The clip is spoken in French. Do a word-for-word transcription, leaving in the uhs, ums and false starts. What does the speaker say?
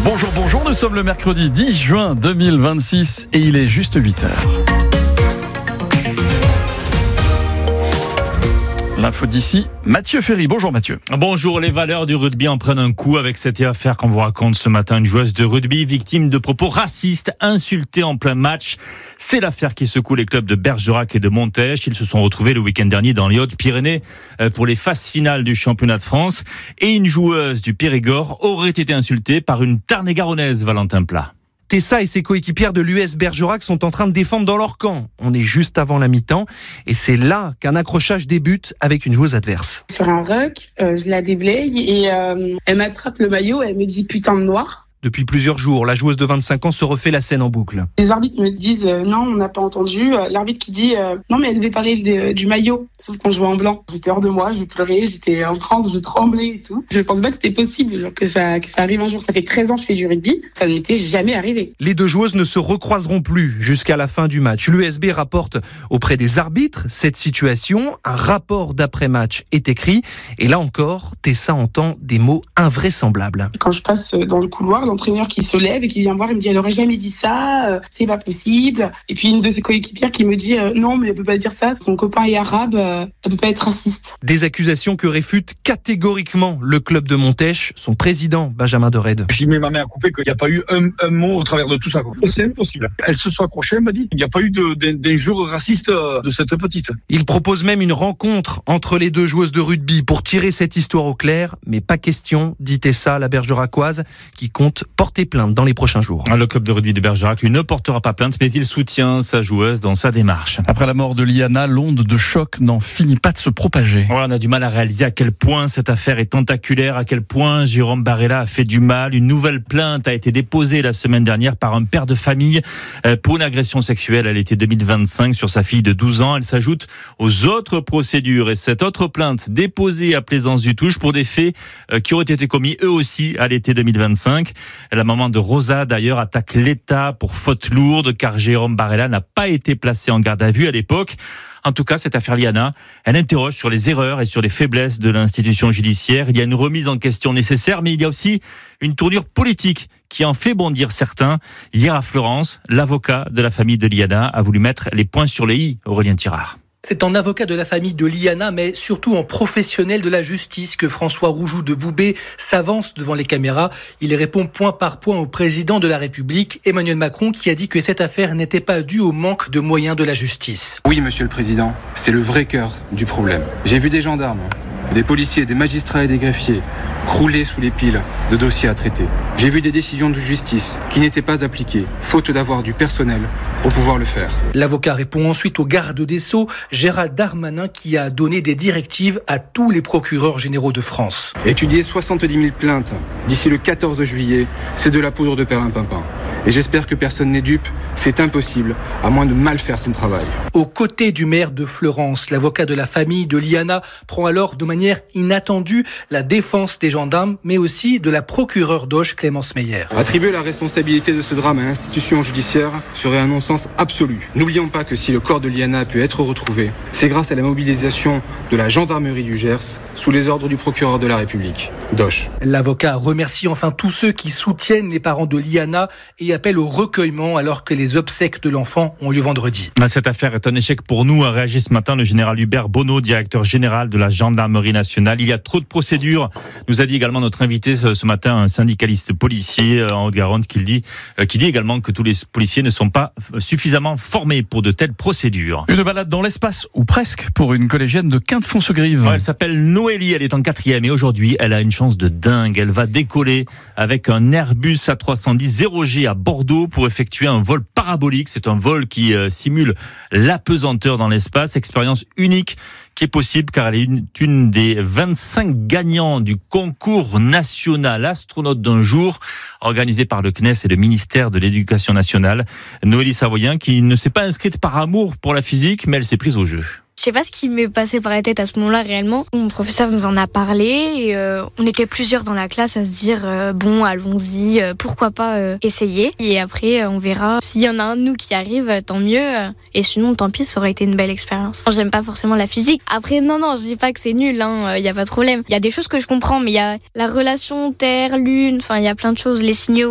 Bonjour, bonjour, nous sommes le mercredi dix juin deux mille vingt-six et il est juste huit heures. L'info d'ici, Mathieu Ferry. Bonjour Mathieu. Bonjour, les valeurs du rugby en prennent un coup avec cette affaire qu'on vous raconte ce matin. Une joueuse de rugby victime de propos racistes, insultée en plein match. C'est l'affaire qui secoue les clubs de Bergerac et de Montèche. Ils se sont retrouvés le week-end dernier dans les Hautes-Pyrénées pour les phases finales du championnat de France. Et une joueuse du Périgord aurait été insultée par une Tarn-et-Garonnaise, Valentin Plat. Tessa et ses coéquipières de l'U S Bergerac sont en train de défendre dans leur camp. On est juste avant la mi-temps et c'est là qu'un accrochage débute avec une joueuse adverse. Sur un ruck, euh, je la déblaye et euh, elle m'attrape le maillot et elle me dit putain de noir. Depuis plusieurs jours, la joueuse de vingt-cinq ans se refait la scène en boucle. Les arbitres me disent euh, non, on n'a pas entendu. Euh, l'arbitre qui dit euh, non, mais elle devait parler de, du maillot, sauf qu'on jouait en blanc. J'étais hors de moi, je pleurais, j'étais en transe, je tremblais et tout. Je pense pas que c'était possible, genre, que ça, que ça arrive un jour. Ça fait treize ans que je fais du rugby, ça ne m'était jamais arrivé. Les deux joueuses ne se recroiseront plus jusqu'à la fin du match. L'U S B rapporte auprès des arbitres cette situation. Un rapport d'après-match est écrit. Et là encore, Tessa entend des mots invraisemblables. Quand je passe dans le couloir, l'entraîneur qui se lève et qui vient me voir, il me dit elle aurait jamais dit ça, euh, c'est pas possible. Et puis une de ses coéquipières qui me dit euh, non mais elle peut pas dire ça, son copain est arabe, euh, elle peut pas être raciste. Des accusations que réfute catégoriquement le club de Montèche, son président Benjamin Derede. J'y mets ma main à couper qu'il n'y a pas eu un, un mot au travers de tout ça. C'est impossible. Elle se soit accrochée, elle m'a dit il n'y a pas eu de, de, d'injures racistes de cette petite. Il propose même une rencontre entre les deux joueuses de rugby pour tirer cette histoire au clair, mais pas question, dit Tessa, la Bergeracoise, qui compte porter plainte dans les prochains jours. Le club de rugby de Bergerac, lui, ne portera pas plainte, mais il soutient sa joueuse dans sa démarche. Après la mort de Liana, l'onde de choc n'en finit pas de se propager. Ouais, on a du mal à réaliser à quel point cette affaire est tentaculaire, à quel point Jérôme Barella a fait du mal. Une nouvelle plainte a été déposée la semaine dernière par un père de famille pour une agression sexuelle à l'été deux mille vingt-cinq sur sa fille de douze ans. Elle s'ajoute aux autres procédures et cette autre plainte déposée à Plaisance-du-Touche pour des faits qui auraient été commis eux aussi à l'été deux mille vingt-cinq. La maman de Rosa, d'ailleurs, attaque l'État pour faute lourde, car Jérôme Barella n'a pas été placé en garde à vue à l'époque. En tout cas, cette affaire Liana, elle interroge sur les erreurs et sur les faiblesses de l'institution judiciaire. Il y a une remise en question nécessaire, mais il y a aussi une tournure politique qui en fait bondir certains. Hier à Florence, l'avocat de la famille de Liana a voulu mettre les points sur les i, Aurélien Tirard. C'est en avocat de la famille de Liana, mais surtout en professionnel de la justice que François Roujoux de Boubé s'avance devant les caméras. Il répond point par point au président de la République, Emmanuel Macron, qui a dit que cette affaire n'était pas due au manque de moyens de la justice. Oui, monsieur le président, c'est le vrai cœur du problème. J'ai vu des gendarmes, des policiers, des magistrats et des greffiers crouler sous les piles de dossiers à traiter. J'ai vu des décisions de justice qui n'étaient pas appliquées, faute d'avoir du personnel pour pouvoir le faire. L'avocat répond ensuite au garde des Sceaux, Gérald Darmanin, qui a donné des directives à tous les procureurs généraux de France. Étudier soixante-dix mille plaintes d'ici le quatorze juillet, c'est de la poudre de perlimpinpin. Et j'espère que personne n'est dupe, c'est impossible, à moins de mal faire son travail. Aux côtés du maire de Fleurance, l'avocat de la famille de Liana prend alors de manière inattendue la défense des gendarmes, mais aussi de la procureure d'Auch, Clémence Meyer. Attribuer la responsabilité de ce drame à l'institution judiciaire serait un non-sens absolu. N'oublions pas que si le corps de Liana a pu être retrouvé, c'est grâce à la mobilisation de la gendarmerie du Gers, sous les ordres du procureur de la République, d'Auch. L'avocat remercie enfin tous ceux qui soutiennent les parents de Liana et appelle au recueillement alors que les obsèques de l'enfant ont lieu vendredi. Cette affaire est un échec pour nous, a réagi ce matin le général Hubert Bonneau, directeur général de la gendarmerie nationale. Il y a trop de procédures, nous a dit également notre invité ce matin, un syndicaliste policier en Haute-Garonne, qui dit, qui dit également que tous les policiers ne sont pas suffisamment formés pour de telles procédures. Une balade dans l'espace, ou presque, pour une collégienne de Quinte-Fonce-Grive. Ouais, elle s'appelle Noélie, elle est en quatrième et aujourd'hui elle a une chance de dingue. Elle va décoller avec un Airbus A trois cent dix zéro G à Bordeaux pour effectuer un vol parabolique. C'est un vol qui euh, simule l'apesanteur dans l'espace. Expérience unique qui est possible car elle est une, une des vingt-cinq gagnants du concours national astronaute d'un jour organisé par le C N E S et le ministère de l'Éducation nationale. Noélie Savoyen qui ne s'est pas inscrite par amour pour la physique, mais elle s'est prise au jeu. Je sais pas ce qui m'est passé par la tête à ce moment-là réellement. Mon professeur nous en a parlé et euh, on était plusieurs dans la classe à se dire euh, bon allons-y, euh, pourquoi pas euh, essayer. Et après euh, on verra s'il y en a un de nous qui arrive, euh, tant mieux. Euh, et sinon tant pis, ça aurait été une belle expérience. J'aime pas forcément la physique. Après non non, je dis pas que c'est nul, hein, y a pas de problème. Il y a des choses que je comprends, mais il y a la relation Terre, Lune, enfin il y a plein de choses, les signaux.